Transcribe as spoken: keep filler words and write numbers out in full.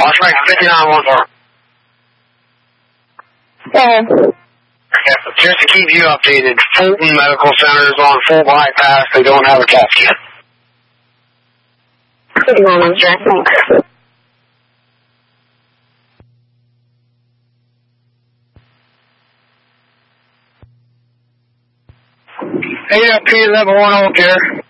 Washington fifty-nine one four. Yeah. Yeah, just to keep you updated, Fulton Medical Center is on full bypass. They don't have a CAT scan. Good morning, Jack. Thanks. A F P eleven one, care.